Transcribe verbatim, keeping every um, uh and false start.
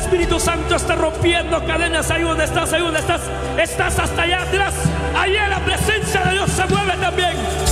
Espíritu Santo está rompiendo cadenas. Ahí donde estás, ahí donde estás. Estás hasta allá atrás. Allá la presencia de Dios se mueve también.